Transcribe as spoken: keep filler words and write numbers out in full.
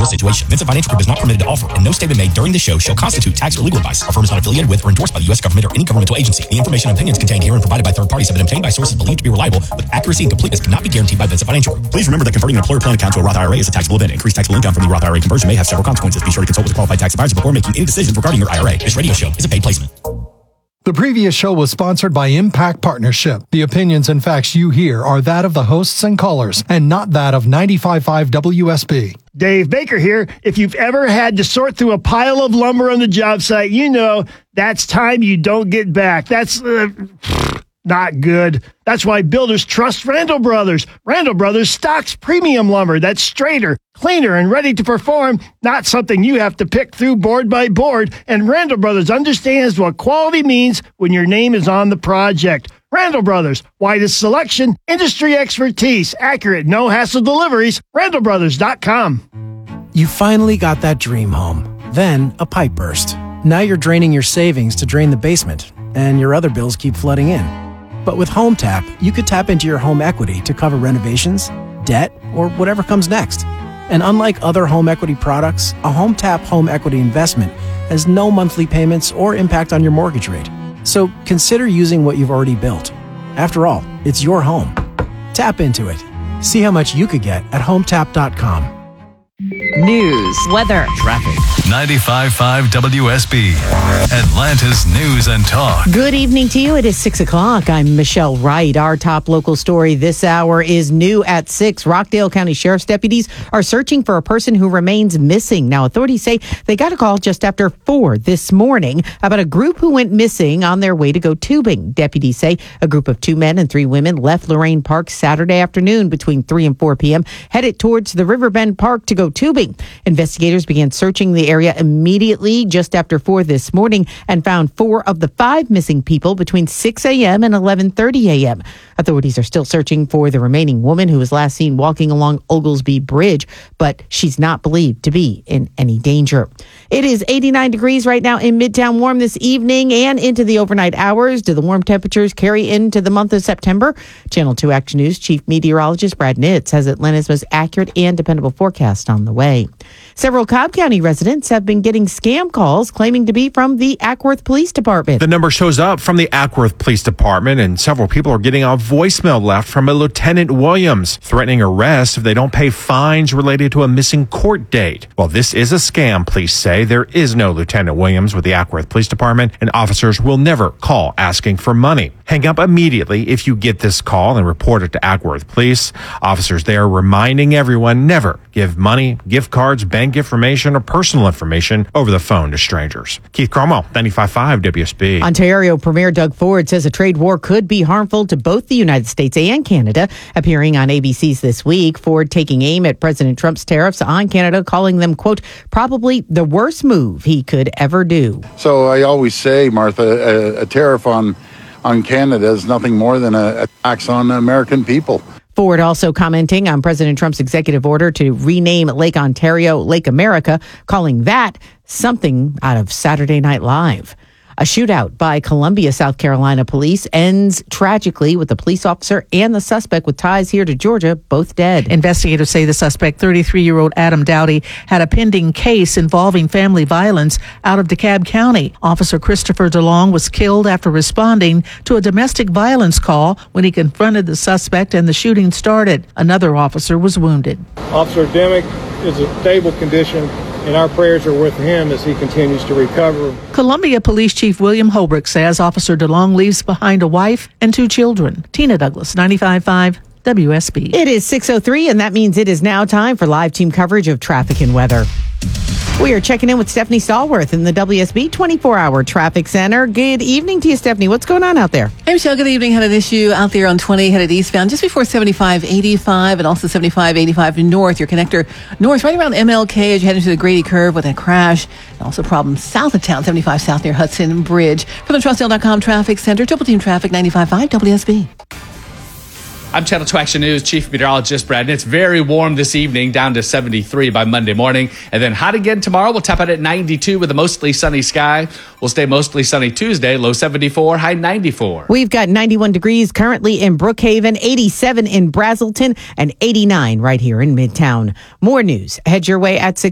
individual situation. Vincent Financial Group is not permitted to offer, and no statement made during the show shall constitute tax or legal advice. Our firm is not affiliated with or endorsed by the U S government or any governmental agency. The information and opinions contained here and provided by third parties have been obtained by sources believed to be reliable, but accuracy and completeness cannot be guaranteed by Vincent Financial Group. Please remember that converting an employer plan account to a Roth I R A is a taxable event. Increased taxable income from the Roth I R A conversion may have several consequences. Be sure to consult with a qualified tax advisor before making any decisions regarding your I R A. This radio show is a paid placement. The previous show was sponsored by Impact Partnership. The opinions and facts you hear are that of the hosts and callers, and not that of ninety-five point five W S B. Dave Baker here. If you've ever had to sort through a pile of lumber on the job site, you know that's time you don't get back. That's uh, not good. That's why builders trust Randall Brothers. Randall Brothers stocks premium lumber that's straighter, cleaner, and ready to perform, not something you have to pick through board by board. And Randall Brothers understands what quality means when your name is on the project. Randall Brothers, widest selection, industry expertise, accurate, no-hassle deliveries, randall brothers dot com. You finally got that dream home. Then a pipe burst. Now you're draining your savings to drain the basement, and your other bills keep flooding in. But with HomeTap, you could tap into your home equity to cover renovations, debt, or whatever comes next. And unlike other home equity products, a HomeTap home equity investment has no monthly payments or impact on your mortgage rate. So consider using what you've already built. After all, it's your home. Tap into it. See how much you could get at home tap dot com. News, weather, traffic. ninety-five point five W S B, Atlanta's News and Talk. Good evening to you. It is six o'clock. I'm Michelle Wright. Our top local story this hour is new at six. Rockdale County Sheriff's deputies are searching for a person who remains missing. Now, authorities say they got a call just after four this morning about a group who went missing on their way to go tubing. Deputies say a group of two men and three women left Lorraine Park Saturday afternoon between three and four p.m., headed towards the Riverbend Park to go tubing. Investigators began searching the area immediately just after four this morning and found four of the five missing people between six a.m. and eleven thirty a.m. Authorities are still searching for the remaining woman who was last seen walking along Oglesby Bridge, but she's not believed to be in any danger. It is eighty-nine degrees right now in Midtown, warm this evening and into the overnight hours. Do the warm temperatures carry into the month of September? Channel two Action News Chief Meteorologist Brad Nitz has Atlanta's most accurate and dependable forecast on the way. Several Cobb County residents have been getting scam calls claiming to be from the Ackworth Police Department. The number shows up from the Ackworth Police Department, and several people are getting a voicemail left from a Lieutenant Williams threatening arrest if they don't pay fines related to a missing court date. Well, this is a scam, police say. There is no Lieutenant Williams with the Ackworth Police Department, and officers will never call asking for money. Hang up immediately if you get this call and report it to Ackworth Police. Officers there reminding everyone never give money, gift cards, bank information, or personal information over the phone to strangers. Keith Cromwell, ninety-five point five W S B. Ontario Premier Doug Ford says a trade war could be harmful to both the United States and Canada. Appearing on A B C's This Week, Ford taking aim at President Trump's tariffs on Canada, calling them, quote, probably the worst move he could ever do. So I always say, Martha, a, a tariff on on Canada is nothing more than a, a tax on American people. Ford also commenting on President Trump's executive order to rename Lake Ontario Lake America, calling that something out of Saturday Night Live. A shootout by Columbia, South Carolina police ends tragically with the police officer and the suspect with ties here to Georgia both dead. Investigators say the suspect, thirty-three-year-old Adam Dowdy, had a pending case involving family violence out of DeKalb County. Officer Christopher DeLong was killed after responding to a domestic violence call when he confronted the suspect and the shooting started. Another officer was wounded. Officer Demick is in stable condition, and our prayers are with him as he continues to recover. Columbia Police Chief William Holbrook says Officer DeLong leaves behind a wife and two children. Tina Douglas, ninety-five point five W S B. It is six oh three, and that means it is now time for live team coverage of traffic and weather. We are checking in with Stephanie Stallworth in the W S B twenty-four hour Traffic Center. Good evening to you, Stephanie. What's going on out there? Hey, Michelle. Good evening. Had an issue out there on twenty headed eastbound just before seventy-five eighty-five and also seventy-five eighty-five north. Your connector north right around M L K as you head into the Grady Curve with a crash. And also problems south of town, seventy-five south near Hudson Bridge. From the Trussdale dot com Traffic Center, Triple Team Traffic ninety-five point five W S B. I'm Channel two Action News Chief Meteorologist Brad. And it's very warm this evening, down to seventy-three by Monday morning. And then hot again tomorrow. We'll top out at ninety-two with a mostly sunny sky. We'll stay mostly sunny Tuesday, low seventy-four, high ninety-four. We've got ninety-one degrees currently in Brookhaven, eighty-seven in Brazelton, and eighty-nine right here in Midtown. More news. Head your way at six.